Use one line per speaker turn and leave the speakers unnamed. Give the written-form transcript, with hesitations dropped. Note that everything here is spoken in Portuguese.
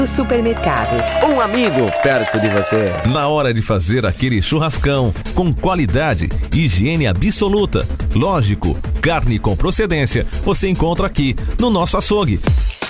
Supermercados.
Um amigo perto de você.
Na hora de fazer aquele churrascão, com qualidade, higiene absoluta. Lógico, carne com procedência, você encontra aqui no nosso açougue.